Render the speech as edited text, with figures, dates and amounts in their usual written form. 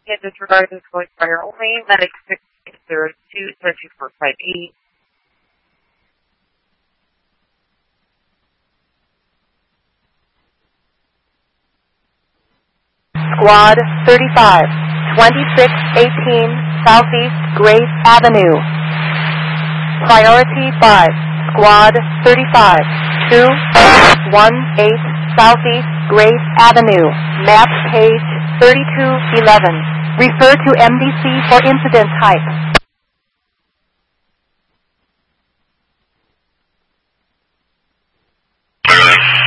Yeah, disregard this voice fire only. Medic 602, 32458. Squad 35, 2618 Southeast Grace Avenue. Priority 5, Squad 35, 218 Southeast Grace Avenue. Map page 3211. Refer to MDC for incident type.